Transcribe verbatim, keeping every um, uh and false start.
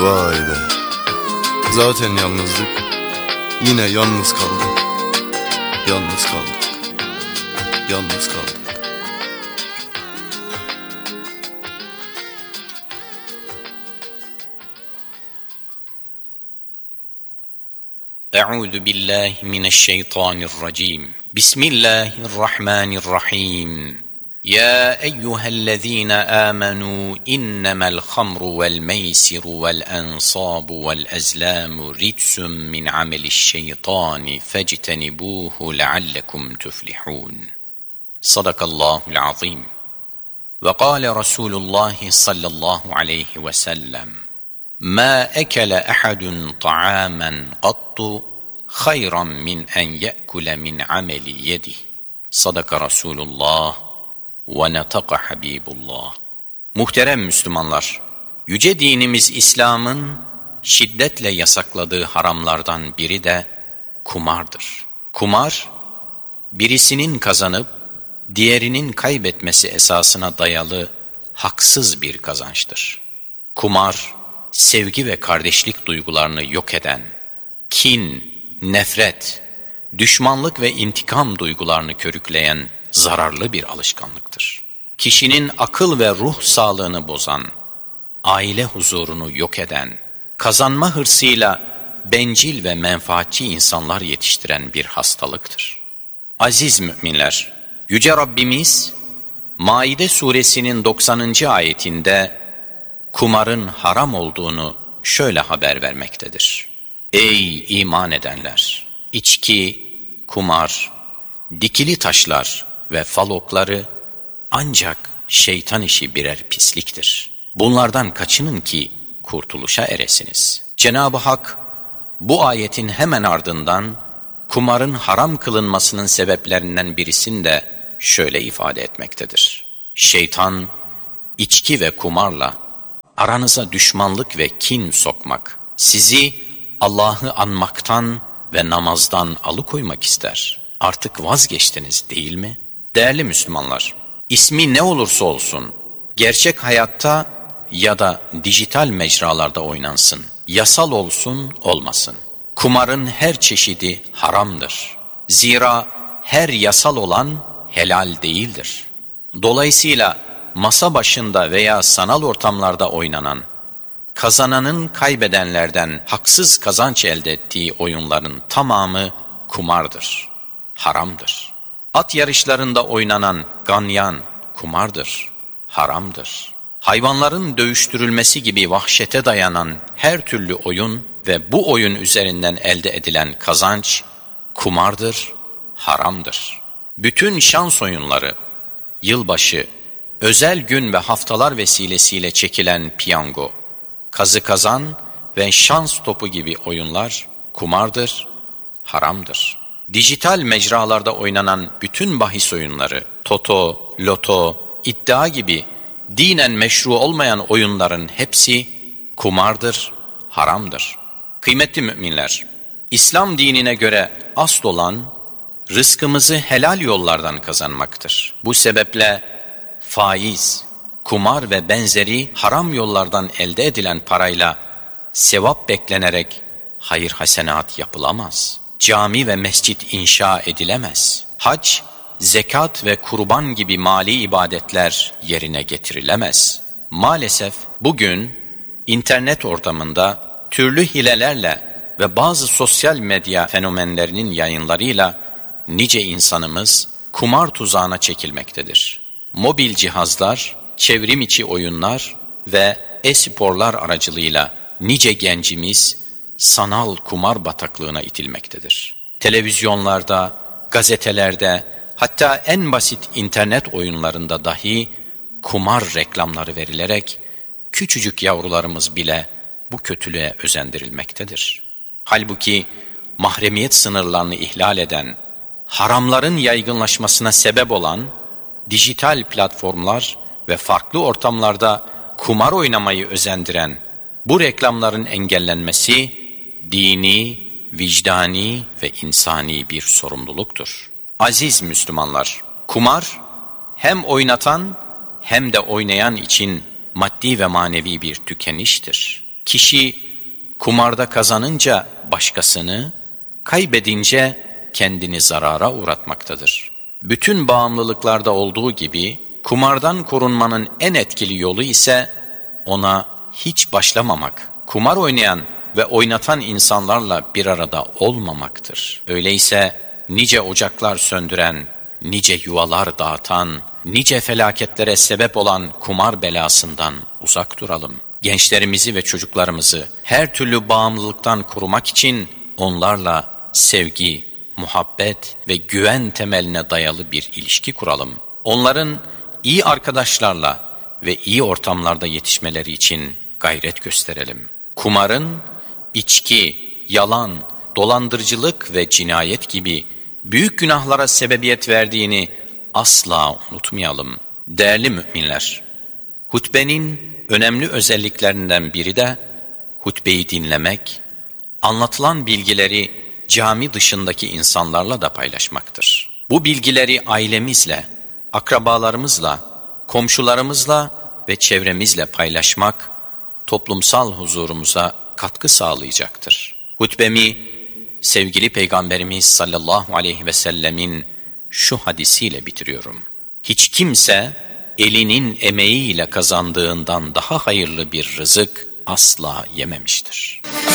Vay be. Zaten yalnızdık. Yine yalnız kaldık. Yalnız kaldık. Yalnız kaldık. Euzu billahi mineşşeytanirracim. Bismillahirrahmanirrahim. Ya eyyühellezine amenu innemel hamru vel meysiru vel ensabu vel ezlamu ritsun min amelişşeytani fectenibuhu leallekum tuflihun. Sadakallahul azim. Ve kâle Resulullah sallallahu aleyhi ve sellem: مَا أَكَلَ أَحَدٌ طَعَامًا قَطُّ خَيْرًا مِنْ أَنْ يَأْكُلَ مِنْ عَمَلِ يَدِهِ. Sadaka Resulullah ve netaka Habibullah. Muhterem Müslümanlar, yüce dinimiz İslam'ın şiddetle yasakladığı haramlardan biri de kumardır. Kumar, birisinin kazanıp diğerinin kaybetmesi esasına dayalı haksız bir kazançtır. Kumar, sevgi ve kardeşlik duygularını yok eden, kin, nefret, düşmanlık ve intikam duygularını körükleyen zararlı bir alışkanlıktır. Kişinin akıl ve ruh sağlığını bozan, aile huzurunu yok eden, kazanma hırsıyla bencil ve menfaatçi insanlar yetiştiren bir hastalıktır. Aziz müminler, Yüce Rabbimiz, Maide suresinin doksanıncı ayetinde, kumarın haram olduğunu şöyle haber vermektedir. Ey iman edenler! İçki, kumar, dikili taşlar ve fal okları ancak şeytan işi birer pisliktir. Bunlardan kaçının ki kurtuluşa eresiniz. Cenab-ı Hak bu ayetin hemen ardından kumarın haram kılınmasının sebeplerinden birisini de şöyle ifade etmektedir. Şeytan, içki ve kumarla aranıza düşmanlık ve kin sokmak, sizi Allah'ı anmaktan ve namazdan alıkoymak ister. Artık vazgeçtiniz değil mi? Değerli Müslümanlar, ismi ne olursa olsun, gerçek hayatta ya da dijital mecralarda oynansın, yasal olsun olmasın, kumarın her çeşidi haramdır. Zira her yasal olan helal değildir. Dolayısıyla masa başında veya sanal ortamlarda oynanan, kazananın kaybedenlerden haksız kazanç elde ettiği oyunların tamamı kumardır, haramdır. At yarışlarında oynanan ganyan kumardır, haramdır. Hayvanların dövüştürülmesi gibi vahşete dayanan her türlü oyun ve bu oyun üzerinden elde edilen kazanç kumardır, haramdır. Bütün şans oyunları, yılbaşı, özel gün ve haftalar vesilesiyle çekilen piyango, kazı kazan ve şans topu gibi oyunlar kumardır, haramdır. Dijital mecralarda oynanan bütün bahis oyunları, toto, loto, iddia gibi dinen meşru olmayan oyunların hepsi kumardır, haramdır. Kıymetli müminler, İslam dinine göre asıl olan rızkımızı helal yollardan kazanmaktır. Bu sebeple faiz, kumar ve benzeri haram yollardan elde edilen parayla sevap beklenerek hayır hasenat yapılamaz. Cami ve mescit inşa edilemez. Hac, zekat ve kurban gibi mali ibadetler yerine getirilemez. Maalesef bugün internet ortamında türlü hilelerle ve bazı sosyal medya fenomenlerinin yayınlarıyla nice insanımız kumar tuzağına çekilmektedir. Mobil cihazlar, çevrim içi oyunlar ve e-sporlar aracılığıyla nice gencimiz sanal kumar bataklığına itilmektedir. Televizyonlarda, gazetelerde, hatta en basit internet oyunlarında dahi kumar reklamları verilerek küçücük yavrularımız bile bu kötülüğe özendirilmektedir. Halbuki mahremiyet sınırlarını ihlal eden, haramların yaygınlaşmasına sebep olan dijital platformlar ve farklı ortamlarda kumar oynamayı özendiren bu reklamların engellenmesi dini, vicdani ve insani bir sorumluluktur. Aziz Müslümanlar, kumar hem oynatan hem de oynayan için maddi ve manevi bir tükeniştir. Kişi kumarda kazanınca başkasını, kaybedince kendini zarara uğratmaktadır. Bütün bağımlılıklarda olduğu gibi kumardan korunmanın en etkili yolu ise ona hiç başlamamak, kumar oynayan ve oynatan insanlarla bir arada olmamaktır. Öyleyse nice ocaklar söndüren, nice yuvalar dağıtan, nice felaketlere sebep olan kumar belasından uzak duralım. Gençlerimizi ve çocuklarımızı her türlü bağımlılıktan korumak için onlarla sevgi, muhabbet ve güven temeline dayalı bir ilişki kuralım. Onların iyi arkadaşlarla ve iyi ortamlarda yetişmeleri için gayret gösterelim. Kumarın içki, yalan, dolandırıcılık ve cinayet gibi büyük günahlara sebebiyet verdiğini asla unutmayalım. Değerli müminler, hutbenin önemli özelliklerinden biri de hutbeyi dinlemek, anlatılan bilgileri cami dışındaki insanlarla da paylaşmaktır. Bu bilgileri ailemizle, akrabalarımızla, komşularımızla ve çevremizle paylaşmak, toplumsal huzurumuza katkı sağlayacaktır. Hutbemi, sevgili Peygamberimiz sallallahu aleyhi ve sellemin şu hadisiyle bitiriyorum. Hiç kimse elinin emeğiyle kazandığından daha hayırlı bir rızık asla yememiştir.